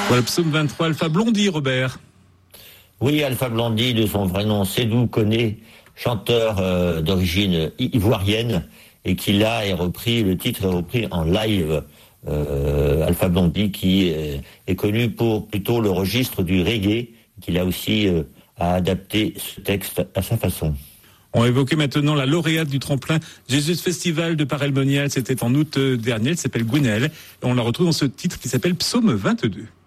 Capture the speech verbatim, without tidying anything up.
Voilà, psaume vingt-trois, Alpha Blondy, Robert. Oui, Alpha Blondy, de son vrai nom, Sédou Koné, chanteur euh, d'origine ivoirienne, et qui là est repris, le titre est repris en live. Euh, Alpha Blondy qui euh, est connu pour plutôt le registre du reggae, qui là aussi euh, a adapté ce texte à sa façon. On va évoquer maintenant la lauréate du tremplin Jésus Festival de Parelmonial. C'était en août dernier. Elle s'appelle Gwenaëlle. Et on la retrouve dans ce titre qui s'appelle Psaume vingt-deux.